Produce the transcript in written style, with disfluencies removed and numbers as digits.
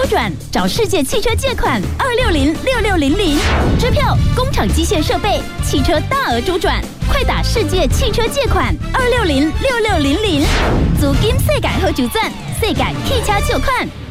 周转，找世界汽车借款2606600。支票、工厂机械设备、汽车大额周转，快打世界汽车借款2606600。资金世界好周转，世界汽车借款。